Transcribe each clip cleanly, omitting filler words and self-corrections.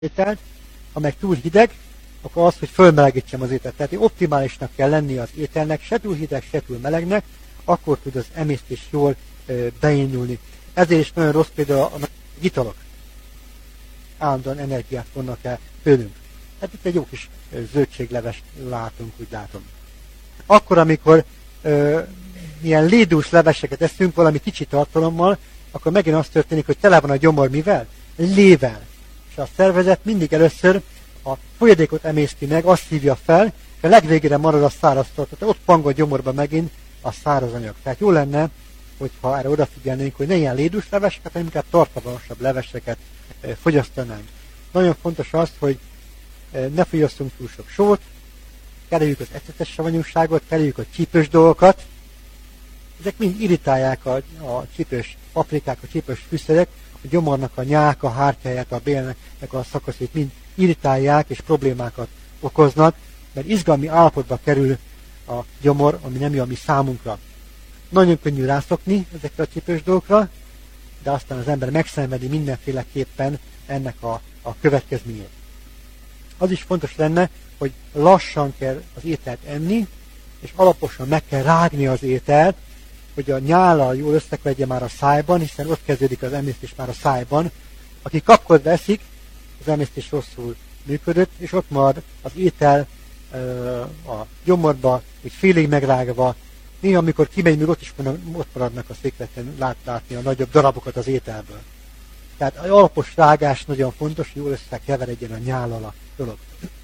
ételt, ha meg túl hideg, akkor az, hogy fölmelegítsem az ételt. Tehát optimálisnak kell lenni az ételnek, se túl hideg, se túl melegnek, akkor tud az emésztés jól beindulni. Ezért is nagyon rossz például a italok. Állandóan energiát vonnak el tőlünk. Hát itt egy jó kis zöldséglevest látunk, úgy látom. Akkor, amikor ilyen lédús leveseket eszünk valami kicsi tartalommal, akkor megint az történik, hogy tele van a gyomor mivel? Lével. És a szervezet mindig először a folyadékot emészti meg, azt hívja fel, és a legvégére marad a száraz tartalom. Ott pang a gyomorba megint a száraz anyag. Tehát jó lenne, hogyha erre odafigyelnénk, hogy ne ilyen lédús leveseket, hanem inkább tartalmasabb leveseket fogyasztanánk. Nagyon fontos az, hogy ne fogyasszunk túl sok sót, kerüljük az ecetes savanyúságot, kerüljük a csípős dolgokat. Ezek mind irritálják a csípős paprikák, a csípős fűszerek, a gyomornak a nyálka, hártyáját, a bélnek a szakaszait mind irritálják és problémákat okoznak, mert izgalmi állapotba kerül a gyomor, ami nem jó a mi számunkra. Nagyon könnyű rászokni ezekre a csípős dolgokra, de aztán az ember megszenvedi mindenféleképpen ennek a következményét. Az is fontos lenne, hogy lassan kell az ételt enni, és alaposan meg kell rágni az ételt, hogy a nyállal jól összekvegye már a szájban, hiszen ott kezdődik az emésztés már a szájban. Aki kapkodva eszik, az emésztés rosszul működött, és ott marad az étel a gyomorba, úgy félig megrágva. Néha, amikor kimegy, még ott maradnak a székleten látni a nagyobb darabokat az ételből. Tehát az alapos rágás nagyon fontos, hogy jól összekeveredjen a nyállal a dolog.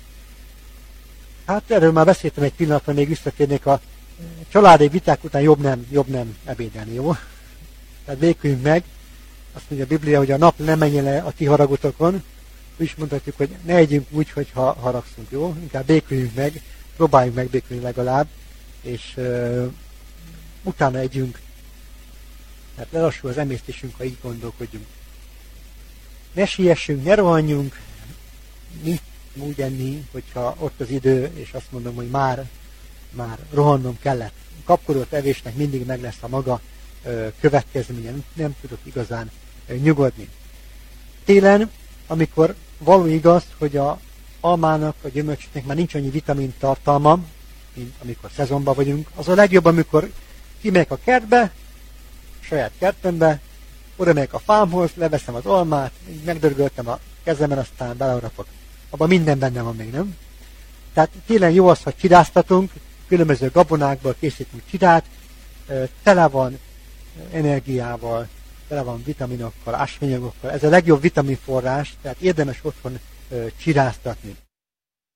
Hát erről már beszéltem egy pillanatra, még visszatérnék a családi viták után jobb nem ebédelni, jó? Tehát béküljünk meg. Azt mondja a Biblia, hogy a nap nem menjen le a ti haragotokon. Úgy is mondhatjuk, hogy ne együnk úgy, hogy haragszunk, jó? Inkább béküljünk meg, próbáljunk megbékülni legalább, és utána együnk. Tehát lelassul az emésztésünk, ha így gondolkodjunk. Ne siessünk, ne rohanjunk, mi úgy enni, hogyha ott az idő, és azt mondom, hogy már rohannom kellett. Kapkodott evésnek mindig meg lesz a maga következménye, nem tudok igazán nyugodni. Télen, amikor való igaz, hogy a almának, a gyümölcsnek már nincs annyi vitamin tartalma, mint amikor szezonban vagyunk, az a legjobb, amikor kimegyek a kertbe, saját kertembe, oda megyek a fámhoz, leveszem az almát, megdörgöltem a kezemen, aztán belerakok. Abban minden benne van még, nem? Tehát télen jó az, ha csiráztatunk, különböző gabonákból készítünk csirát, tele van energiával, tele van vitaminokkal, ásványanyagokkal. Ez a legjobb vitaminforrás, tehát érdemes otthon csiráztatni.